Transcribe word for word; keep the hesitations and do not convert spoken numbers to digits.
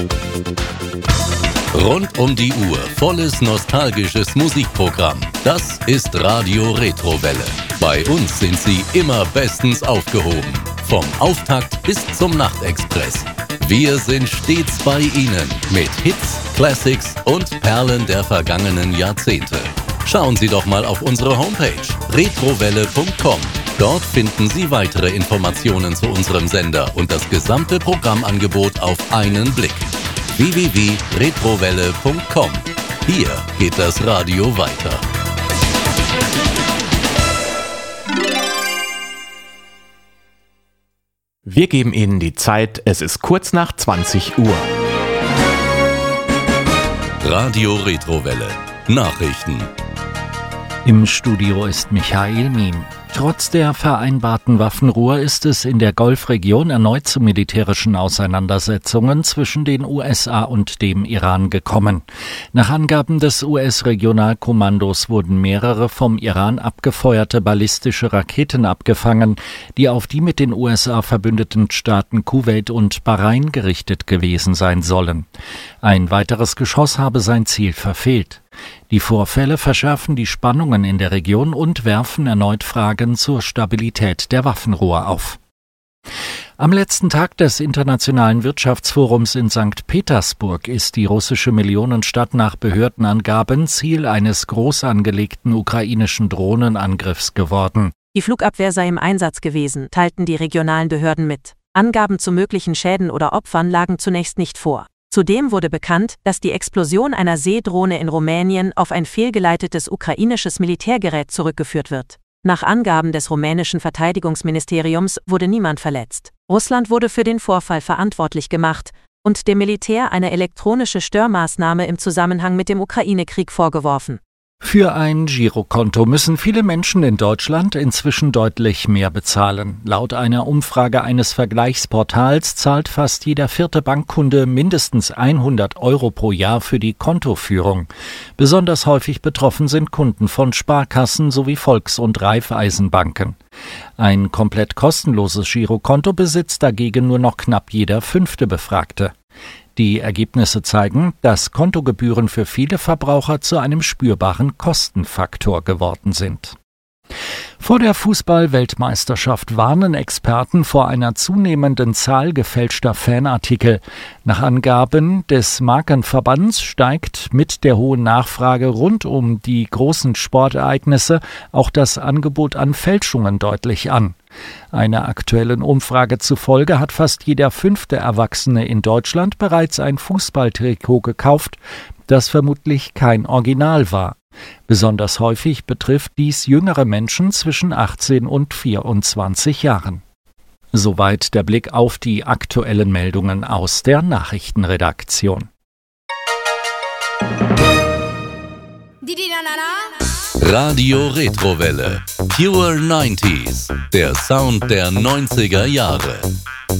Rund um die Uhr volles nostalgisches Musikprogramm. Das ist Radio Retrowelle. Bei uns sind Sie immer bestens aufgehoben. Vom Auftakt bis zum Nachtexpress. Wir sind stets bei Ihnen mit Hits, Classics und Perlen der vergangenen Jahrzehnte. Schauen Sie doch mal auf unsere Homepage retrowelle punkt com. Dort finden Sie weitere Informationen zu unserem Sender und das gesamte Programmangebot auf einen Blick. w w w punkt retrowelle punkt com. Hier geht das Radio weiter. Wir geben Ihnen die Zeit, es ist kurz nach zwanzig Uhr. Radio Retrowelle. Nachrichten. Im Studio ist Michael Miem. Trotz der vereinbarten Waffenruhe ist es in der Golfregion erneut zu militärischen Auseinandersetzungen zwischen den U S A und dem Iran gekommen. Nach Angaben des U S-Regionalkommandos wurden mehrere vom Iran abgefeuerte ballistische Raketen abgefangen, die auf die mit den U S A verbündeten Staaten Kuwait und Bahrain gerichtet gewesen sein sollen. Ein weiteres Geschoss habe sein Ziel verfehlt. Die Vorfälle verschärfen die Spannungen in der Region und werfen erneut Fragen zur Stabilität der Waffenruhe auf. Am letzten Tag des Internationalen Wirtschaftsforums in Sankt Petersburg ist die russische Millionenstadt nach Behördenangaben Ziel eines groß angelegten ukrainischen Drohnenangriffs geworden. Die Flugabwehr sei im Einsatz gewesen, teilten die regionalen Behörden mit. Angaben zu möglichen Schäden oder Opfern lagen zunächst nicht vor. Zudem wurde bekannt, dass die Explosion einer Seedrohne in Rumänien auf ein fehlgeleitetes ukrainisches Militärgerät zurückgeführt wird. Nach Angaben des rumänischen Verteidigungsministeriums wurde niemand verletzt. Russland wurde für den Vorfall verantwortlich gemacht und dem Militär eine elektronische Störmaßnahme im Zusammenhang mit dem Ukraine-Krieg vorgeworfen. Für ein Girokonto müssen viele Menschen in Deutschland inzwischen deutlich mehr bezahlen. Laut einer Umfrage eines Vergleichsportals zahlt fast jeder vierte Bankkunde mindestens hundert Euro pro Jahr für die Kontoführung. Besonders häufig betroffen sind Kunden von Sparkassen sowie Volks- und Raiffeisenbanken. Ein komplett kostenloses Girokonto besitzt dagegen nur noch knapp jeder fünfte Befragte. Die Ergebnisse zeigen, dass Kontogebühren für viele Verbraucher zu einem spürbaren Kostenfaktor geworden sind. Vor der Fußball-Weltmeisterschaft warnen Experten vor einer zunehmenden Zahl gefälschter Fanartikel. Nach Angaben des Markenverbands steigt mit der hohen Nachfrage rund um die großen Sportereignisse auch das Angebot an Fälschungen deutlich an. Einer aktuellen Umfrage zufolge hat fast jeder fünfte Erwachsene in Deutschland bereits ein Fußballtrikot gekauft, das vermutlich kein Original war. Besonders häufig betrifft dies jüngere Menschen zwischen achtzehn und vierundzwanzig Jahren. Soweit der Blick auf die aktuellen Meldungen aus der Nachrichtenredaktion. Radio Retrowelle. Pure neunziger. Der Sound der neunziger Jahre.